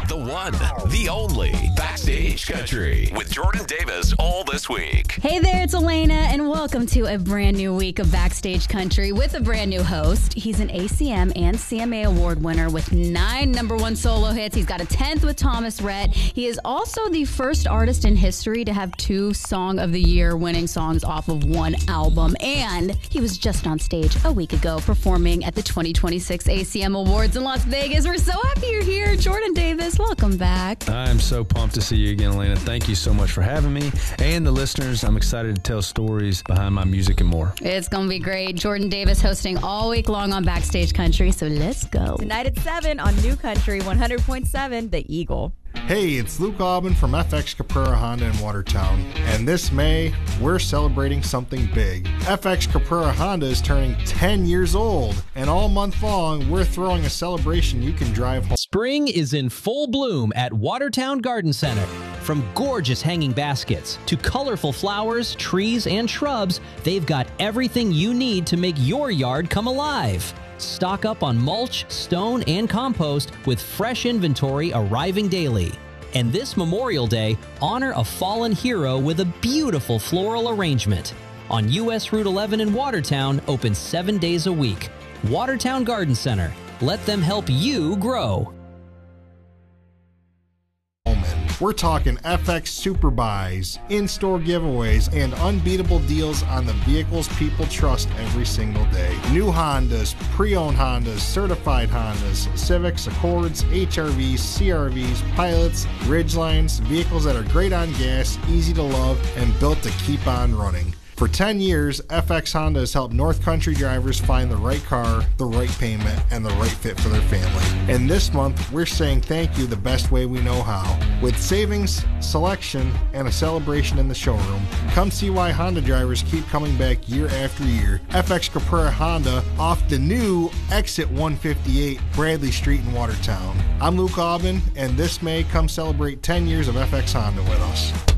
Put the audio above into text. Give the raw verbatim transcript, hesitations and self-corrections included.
The one, the only Backstage Country with Jordan Davis all this week. Hey there, it's Elena, and welcome to a brand new week of Backstage Country with a brand new host. He's an A C M and C M A award winner with nine number one solo hits. He's got a tenth with Thomas Rhett. He is also the first artist in history to have two Song of the Year winning songs off of one album. And he was just on stage a week ago performing at the twenty twenty-six A C M Awards in Las Vegas. We're so happy you're here. Jordan Davis, welcome back. I'm so pumped to see you again, Elena. Thank you so much for having me. And the listeners, I'm excited to tell stories behind my music and more. It's going to be great. Jordan Davis hosting all week long on Backstage Country, so let's go. Tonight at seven on New Country one hundred point seven, The Eagle. Hey, it's Luke Aubin from F X Caprera Honda in Watertown, and this May, we're celebrating something big. F X Caprera Honda is turning ten years old, and all month long, we're throwing a celebration you can drive home. Spring is in full bloom at Watertown Garden Center. From gorgeous hanging baskets to colorful flowers, trees, and shrubs, they've got everything you need to make your yard come alive. Stock up on mulch, stone, and compost with fresh inventory arriving daily. And this Memorial Day, honor a fallen hero with a beautiful floral arrangement. On U S Route eleven in Watertown, open seven days a week. Watertown Garden Center. Let them help you grow. We're talking F X Super Buys, in-store giveaways, and unbeatable deals on the vehicles people trust every single day. New Hondas, pre-owned Hondas, certified Hondas, Civics, Accords, H R Vs, C R Vs, Pilots, Ridgelines, vehicles that are great on gas, easy to love, and built to keep on running. For ten years, F X Honda has helped North Country drivers find the right car, the right payment, and the right fit for their family. And this month, we're saying thank you the best way we know how. With savings, selection, and a celebration in the showroom, come see why Honda drivers keep coming back year after year. F X Caprera Honda off the new Exit one fifty-eight Bradley Street in Watertown. I'm Luke Aubin, and this May, come celebrate ten years of F X Honda with us.